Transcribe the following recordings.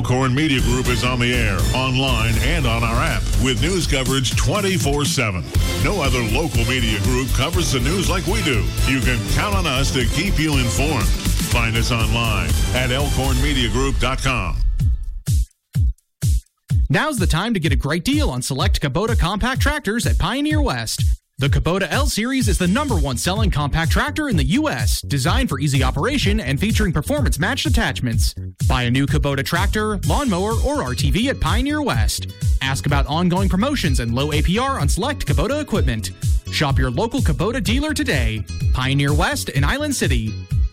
Elkhorn Media Group is on the air, online, and on our app with news coverage 24/7. No other local media group covers the news like we do. You can count on us to keep you informed. Find us online at elkhornmediagroup.com. Now's the time to get a great deal on select Kubota compact tractors at Pioneer West. The Kubota L-Series is the #1 selling compact tractor in the U.S., designed for easy operation and featuring performance-matched attachments. Buy a new Kubota tractor, lawnmower, or RTV at Pioneer West. Ask about ongoing promotions and low APR on select Kubota equipment. Shop your local Kubota dealer today. Pioneer West in Island City.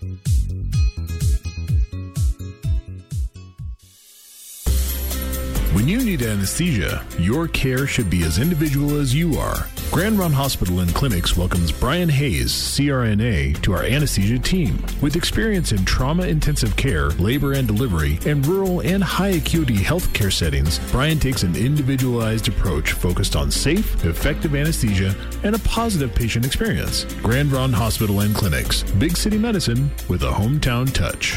When you need anesthesia, your care should be as individual as you are. Grand Run Hospital and Clinics welcomes Brian Hayes, CRNA, to our anesthesia team. With experience in trauma-intensive care, labor and delivery, and rural and high-acuity healthcare settings, Brian takes an individualized approach focused on safe, effective anesthesia and a positive patient experience. Grand Run Hospital and Clinics. Big city medicine with a hometown touch.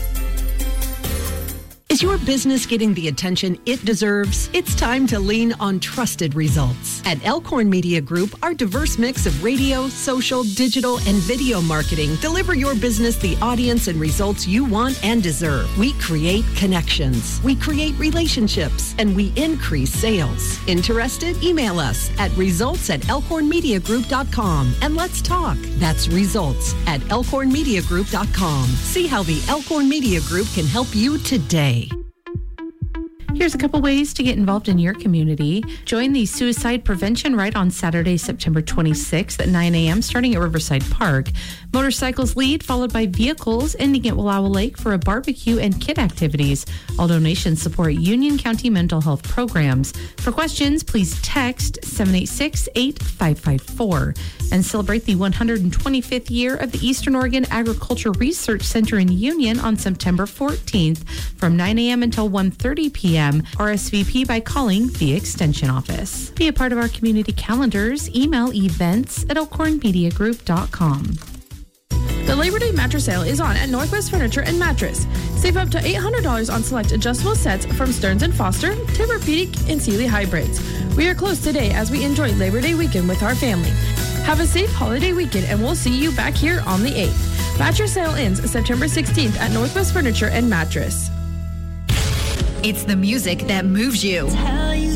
Is your business getting the attention it deserves? It's time to lean on trusted results. At Elkhorn Media Group, our diverse mix of radio, social, digital, and video marketing deliver your business the audience and results you want and deserve. We create connections, we create relationships, and we increase sales. Interested? Email us at results@elkhornmediagroup.com and let's talk. That's results@elkhornmediagroup.com. See how the Elkhorn Media Group can help you today. Here's a couple ways to get involved in your community. Join the Suicide Prevention Ride on Saturday, September 26th at 9 a.m. starting at Riverside Park. Motorcycles lead, followed by vehicles, ending at Wallowa Lake for a barbecue and kid activities. All donations support Union County mental health programs. For questions, please text 786-8554 and celebrate the 125th year of the Eastern Oregon Agriculture Research Center in Union on September 14th from 9 a.m. until 1:30 p.m. RSVP by calling the Extension Office. Be a part of our community calendars. Email events@elkhornmediagroup.com. The Labor Day mattress sale is on at Northwest Furniture and Mattress. Save up to $800 on select adjustable sets from Stearns & Foster, Tempur-Pedic, and Sealy Hybrids. We are closed today as we enjoy Labor Day weekend with our family. Have a safe holiday weekend and we'll see you back here on the 8th. Mattress sale ends September 16th at Northwest Furniture and Mattress. It's the music that moves you.